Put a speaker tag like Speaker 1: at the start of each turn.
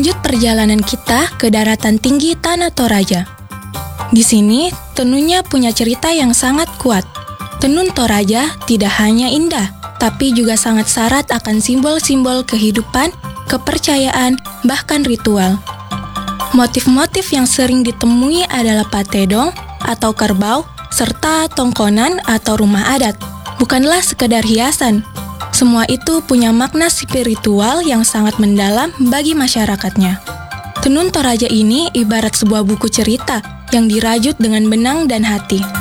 Speaker 1: Lanjut perjalanan kita ke daratan tinggi Tanah Toraja. Di sini, tenunnya punya cerita yang sangat kuat. Tenun Toraja tidak hanya indah, tapi juga sangat syarat akan simbol-simbol kehidupan, kepercayaan, bahkan ritual. Motif-motif yang sering ditemui adalah patedong atau kerbau, serta tongkonan atau rumah adat. Bukanlah sekedar hiasan. Semua itu punya makna spiritual yang sangat mendalam bagi masyarakatnya. Tenun Toraja ini ibarat sebuah buku cerita yang dirajut dengan benang dan hati.